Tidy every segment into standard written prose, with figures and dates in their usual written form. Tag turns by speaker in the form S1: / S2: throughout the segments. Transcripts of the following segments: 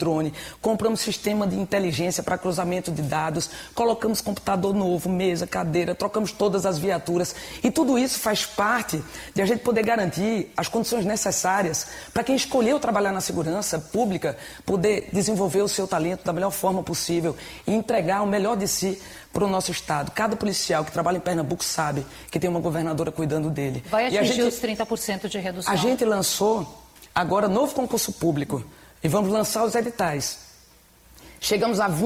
S1: drone, compramos sistema de inteligência para cruzamento de dados, colocamos computador novo, mesa, cadeira, trocamos todas as viaturas. E tudo isso faz parte de a gente poder garantir as condições necessárias para quem escolheu trabalhar na segurança pública poder desenvolver o seu talento da melhor forma possível e entregar o melhor de si para o nosso Estado. Cada policial que trabalha em Pernambuco sabe que tem uma governadora cuidando dele.
S2: Vai atingir os 30% de redução.
S1: A gente lançou agora novo concurso público e vamos lançar os editais. Chegamos a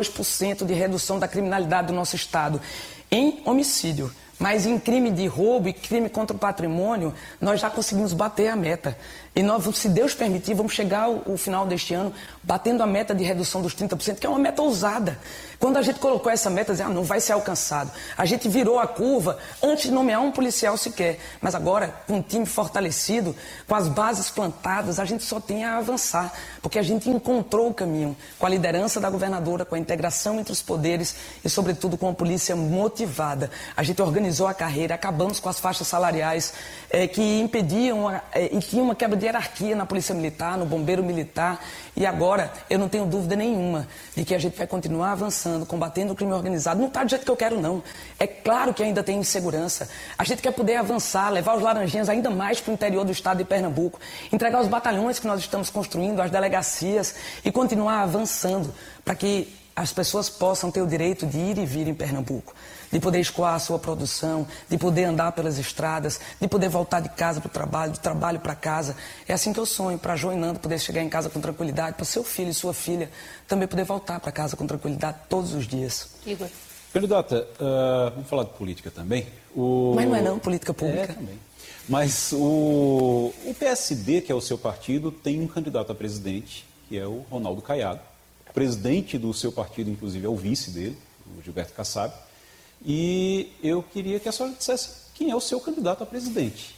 S1: 22% de redução da criminalidade do nosso Estado em homicídio. Mas em crime de roubo e crime contra o patrimônio, nós já conseguimos bater a meta. E nós, se Deus permitir, vamos chegar ao final deste ano batendo a meta de redução dos 30%, que é uma meta ousada. Quando a gente colocou essa meta, não vai ser alcançado. A gente virou a curva antes de nomear um policial sequer. Mas agora, com um time fortalecido, com as bases plantadas, a gente só tem a avançar. Porque a gente encontrou o caminho com a liderança da governadora, com a integração entre os poderes e, sobretudo, com a polícia motivada. A gente organizou a carreira, acabamos com as faixas salariais que impediam e tinha uma quebra de hierarquia na Polícia Militar, no Bombeiro Militar. E agora, eu não tenho dúvida nenhuma de que a gente vai continuar avançando, combatendo o crime organizado. Não está do jeito que eu quero, não. É claro que ainda tem insegurança. A gente quer poder avançar, levar os laranjinhas ainda mais para o interior do estado de Pernambuco, entregar os batalhões que nós estamos construindo, as delegacias e continuar avançando para que as pessoas possam ter o direito de ir e vir em Pernambuco, de poder escoar a sua produção, de poder andar pelas estradas, de poder voltar de casa para o trabalho, do trabalho para casa. É assim que eu sonho, para João e Nando poder chegar em casa com tranquilidade, para seu filho e sua filha também poder voltar para casa com tranquilidade todos os dias.
S2: Igor.
S3: Candidata, vamos falar de política também.
S1: Mas não é não, política pública.
S3: Também. Mas o PSD, que é o seu partido, tem um candidato a presidente, que é o Ronaldo Caiado. O presidente do seu partido, inclusive, é o vice dele, o Gilberto Kassab. E eu queria que a senhora dissesse quem é o seu candidato a presidente.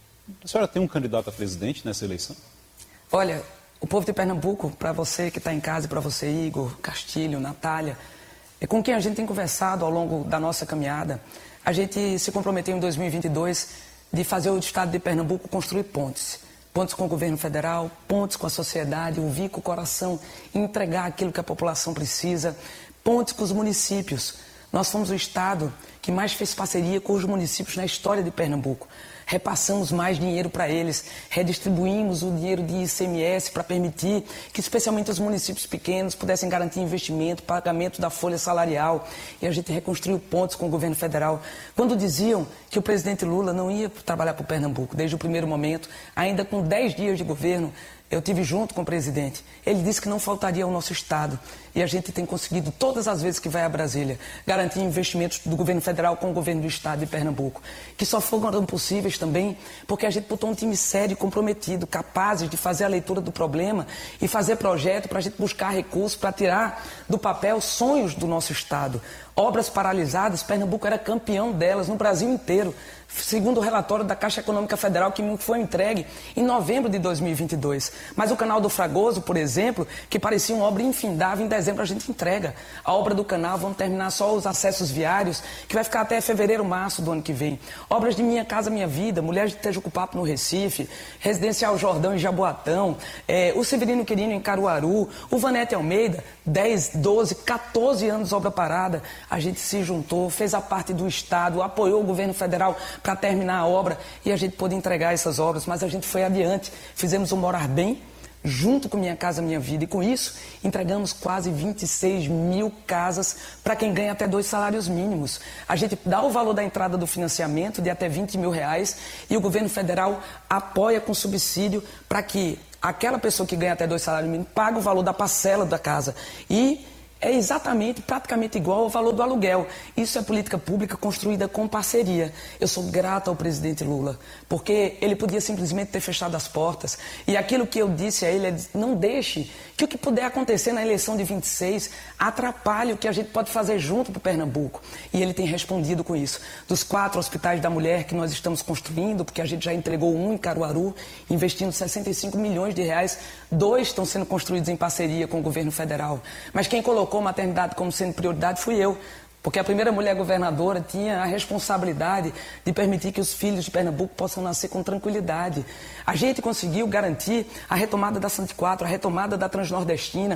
S3: A senhora tem um candidato a presidente nessa eleição?
S1: Olha, o povo de Pernambuco, para você que está em casa e para você, Igor, Castilho, Natália, com quem a gente tem conversado ao longo da nossa caminhada, a gente se comprometeu em 2022 de fazer o estado de Pernambuco construir pontes. Pontes com o governo federal, pontes com a sociedade, ouvir com o coração, entregar aquilo que a população precisa, pontes com os municípios. Nós fomos o estado que mais fez parceria com os municípios na história de Pernambuco. Repassamos mais dinheiro para eles, redistribuímos o dinheiro de ICMS para permitir que especialmente os municípios pequenos pudessem garantir investimento, pagamento da folha salarial. E a gente reconstruiu pontes com o governo federal. Quando diziam que o presidente Lula não ia trabalhar para o Pernambuco desde o primeiro momento, ainda com 10 dias de governo, eu tive junto com o presidente. Ele disse que não faltaria ao nosso Estado. E a gente tem conseguido, todas as vezes que vai a Brasília, garantir investimentos do governo federal com o governo do Estado de Pernambuco, que só foram possíveis também porque a gente botou um time sério e comprometido, capazes de fazer a leitura do problema e fazer projeto para a gente buscar recursos para tirar do papel sonhos do nosso Estado. Obras paralisadas, Pernambuco era campeão delas no Brasil inteiro, segundo o relatório da Caixa Econômica Federal, que foi entregue em novembro de 2022. Mas o canal do Fragoso, por exemplo, que parecia uma obra infindável, em dezembro a gente entrega. A obra do canal, vamos terminar só os acessos viários, que vai ficar até fevereiro, março do ano que vem. Obras de Minha Casa Minha Vida, Mulheres de Tejucupapo no Recife, Residencial Jordão em Jaboatão, o Severino Quirino em Caruaru, o Vanete Almeida, 10, 12, 14 anos obra parada. A gente se juntou, fez a parte do Estado, apoiou o governo federal para terminar a obra e a gente pôde entregar essas obras, mas a gente foi adiante, fizemos o Morar Bem, junto com Minha Casa Minha Vida, e com isso entregamos quase 26 mil casas para quem ganha até 2 salários mínimos. A gente dá o valor da entrada do financiamento de até 20 mil reais e o governo federal apoia com subsídio para que aquela pessoa que ganha até 2 salários mínimos pague o valor da parcela da casa. E é exatamente, praticamente igual ao valor do aluguel. Isso é política pública construída com parceria. Eu sou grato ao presidente Lula, porque ele podia simplesmente ter fechado as portas. E aquilo que eu disse a ele é: não deixe que o que puder acontecer na eleição de 26 atrapalhe o que a gente pode fazer junto para o Pernambuco. E ele tem respondido com isso. Dos 4 hospitais da mulher que nós estamos construindo, porque a gente já entregou um em Caruaru, investindo 65 milhões de reais, 2 estão sendo construídos em parceria com o governo federal. Mas quem colocou a maternidade como sendo prioridade fui eu, porque a primeira mulher governadora tinha a responsabilidade de permitir que os filhos de Pernambuco possam nascer com tranquilidade. A gente conseguiu garantir a retomada da Santa 4, a retomada da Transnordestina,